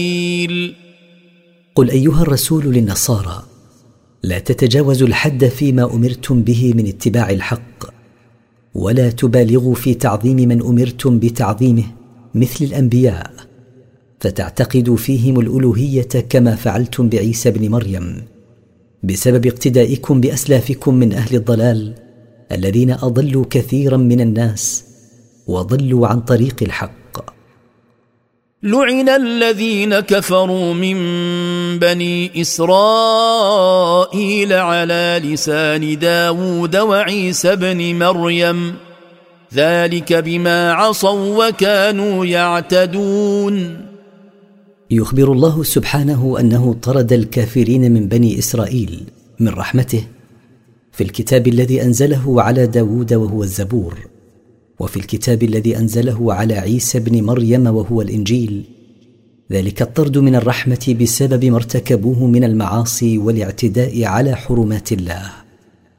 قل أيها الرسول للنصارى: لا تتجاوزوا الحد فيما أمرتم به من اتباع الحق، ولا تبالغوا في تعظيم من أمرتم بتعظيمه مثل الأنبياء، فتعتقدوا فيهم الألوهية كما فعلتم بعيسى بن مريم، بسبب اقتدائكم بأسلافكم من أهل الضلال الذين أضلوا كثيرا من الناس وضلوا عن طريق الحق. لعن الذين كفروا من بني إسرائيل على لسان داود وعيسى بن مريم، ذلك بما عصوا وكانوا يعتدون. يخبر الله سبحانه أنه طرد الكافرين من بني إسرائيل من رحمته في الكتاب الذي أنزله على داود وهو الزبور، وفي الكتاب الذي أنزله على عيسى بن مريم وهو الإنجيل، ذلك الطرد من الرحمة بسبب ما ارتكبوه من المعاصي والاعتداء على حرمات الله.